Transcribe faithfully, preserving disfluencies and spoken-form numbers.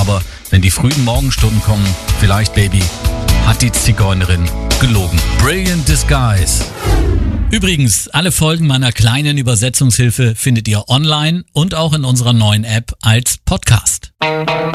Aber wenn die frühen Morgenstunden kommen, vielleicht, Baby, hat die Zigeunerin gelogen. Brilliant Disguise. Übrigens, alle Folgen meiner kleinen Übersetzungshilfe findet ihr online und auch in unserer neuen App als Podcast.